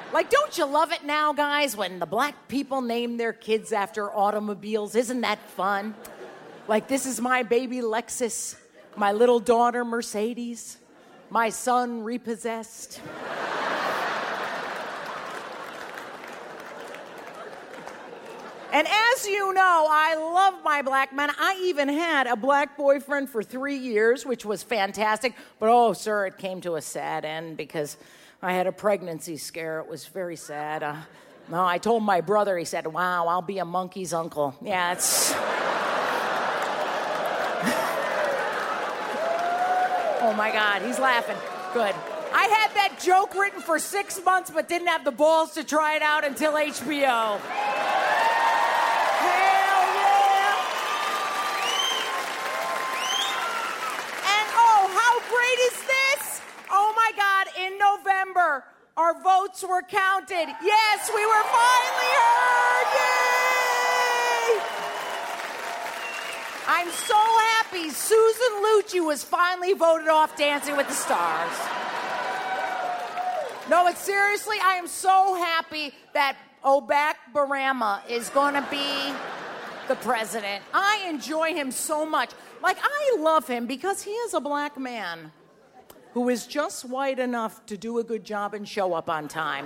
Like, don't you love it now, guys, when the black people name their kids after automobiles? Isn't that fun? Like, this is my baby Lexus, my little daughter Mercedes, my son Repossessed. And as you know, I love my black men. I even had a black boyfriend for 3 years, which was fantastic. But, oh, sir, it came to a sad end because I had a pregnancy scare. It was very sad. No, I told my brother, he said, wow, I'll be a monkey's uncle. Yeah, it's... Oh, my God, he's laughing. Good. I had that joke written for 6 months, but didn't have the balls to try it out until HBO. Hell yeah! And oh, how great is this? Oh my God, in November, our votes were counted. Yes, we were finally heard! Yay! I'm so happy Susan Lucci was finally voted off Dancing with the Stars. No, but seriously, I am so happy that Barack Obama is going to be the president. I enjoy him so much. Like, I love him because he is a black man who is just white enough to do a good job and show up on time.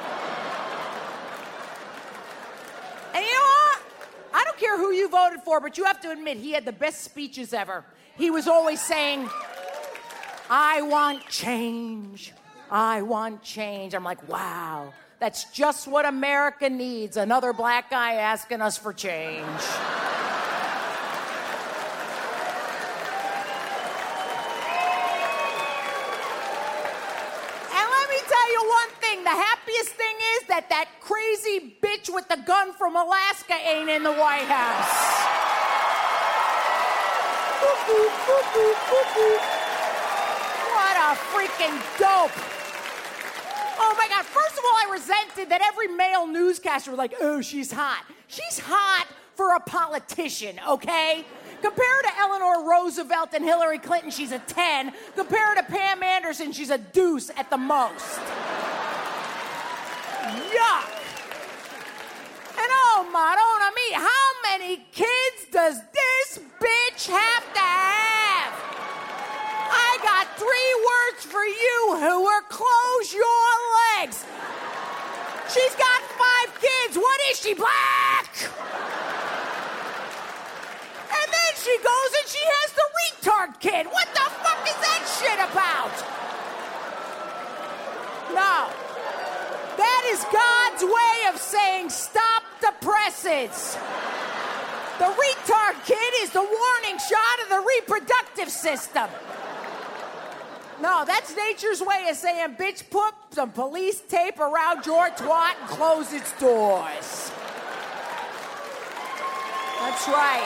And you know what? I don't care who you voted for, but you have to admit he had the best speeches ever. He was always saying, I want change. I want change. I'm like, wow, that's just what America needs. Another black guy asking us for change. And let me tell you one thing. The happiest thing is that crazy bitch with the gun from Alaska ain't in the White House. What a freaking dope. Oh my God, first of all, I resented that every male newscaster was like, oh, she's hot. She's hot for a politician, okay? Compared to Eleanor Roosevelt and Hillary Clinton, she's a 10. Compared to Pam Anderson, she's a deuce at the most. Yuck. And oh, Madonna me, how many kids does this bitch have to have? I got 3 words for you, Hoover. Close your legs. She's got 5 kids. What is she, black? And then she goes and she has the retard kid. What the fuck is that shit about? No. That is God's way of saying stop the presses. The retard kid is the warning shot of the reproductive system. No, that's nature's way of saying, bitch, put some police tape around your twat and close its doors. That's right.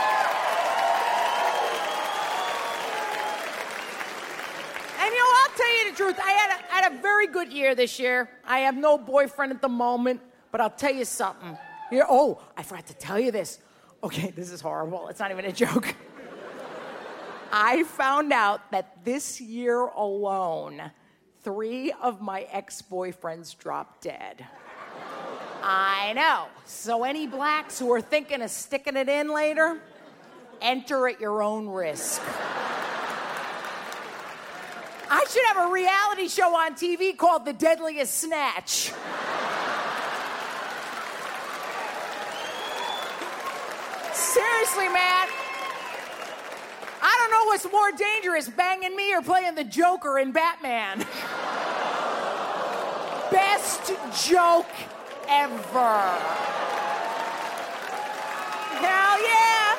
And you know, I'll tell you the truth. I had a very good year this year. I have no boyfriend at the moment, but I'll tell you something. Here, oh, I forgot to tell you this. Okay, this is horrible. It's not even a joke. I found out that this year alone, 3 of my ex-boyfriends dropped dead. I know. So any blacks who are thinking of sticking it in later, enter at your own risk. I should have a reality show on TV called The Deadliest Snatch. Seriously, man. I don't know what's more dangerous, banging me or playing the Joker in Batman. Best joke ever. Hell yeah.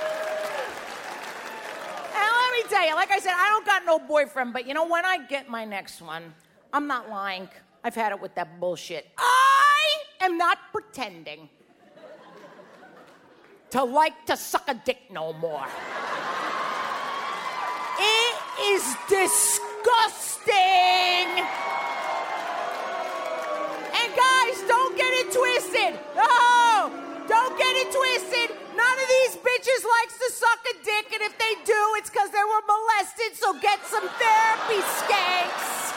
And let me tell you, like I said, I don't got no boyfriend, but you know, when I get my next one, I'm not lying. I've had it with that bullshit. I am not pretending to like to suck a dick no more. It is disgusting. And guys, don't get it twisted. No, don't get it twisted. None of these bitches likes to suck a dick, and if they do, it's because they were molested, so get some therapy, skanks.